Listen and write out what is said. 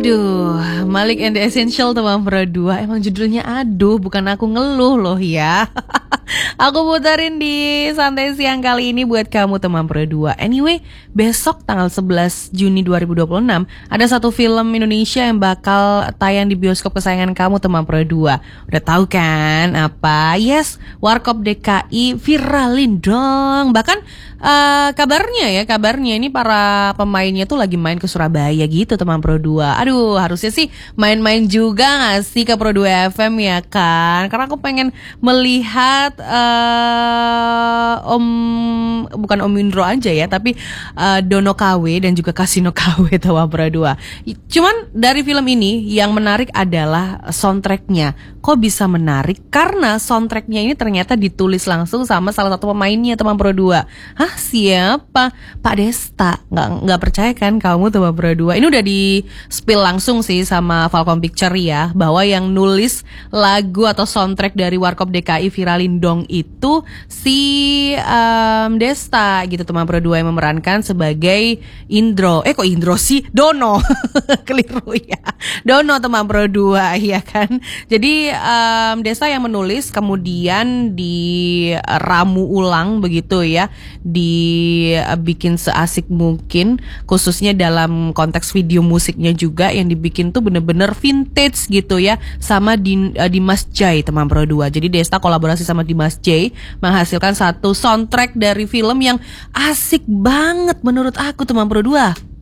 Aduh, Malik and the Essential teman Pro 2. Emang judulnya aduh, bukan aku ngeluh loh ya. Aku puterin di Santai Siang kali ini buat kamu teman Pro 2. Anyway, besok tanggal 11 Juni 2026 ada satu film Indonesia yang bakal tayang di bioskop kesayangan kamu teman Pro 2. Udah tahu kan apa? Yes, Warkop DKI viralin dong. Bahkan kabarnya ini para pemainnya tuh lagi main ke Surabaya gitu teman Pro 2. Aduh, harusnya sih main-main juga gak sih ke Pro 2 FM ya kan? Karena aku pengen melihat bukan Om Indro aja ya, tapi Dono KW dan juga Kasino KW teman Pro 2. Cuman dari film ini yang menarik adalah soundtracknya. Kok bisa menarik? Karena soundtracknya ini ternyata ditulis langsung sama salah satu pemainnya teman Pro 2. Hah, siapa? Pak Desta. Nggak percaya kan kamu teman Pro 2? Ini udah di spill langsung sih sama Falcon Picture ya, bahwa yang nulis lagu atau soundtrack dari Warkop DKI viralin dong itu si Desta gitu teman Pro 2 yang memerankan sebagai Indro. Kok Indro sih? Dono. Keliru ya. Dono teman Pro 2 ya kan. Jadi Desta yang menulis, kemudian diramu ulang begitu ya, dibikin seasik mungkin, khususnya dalam konteks video musiknya juga yang dibikin tuh bener-bener vintage gitu ya, sama Dimas Jai teman Pro 2. Jadi Desta kolaborasi sama Dimas Jai menghasilkan satu soundtrack dari film yang asik banget menurut aku teman Pro 2.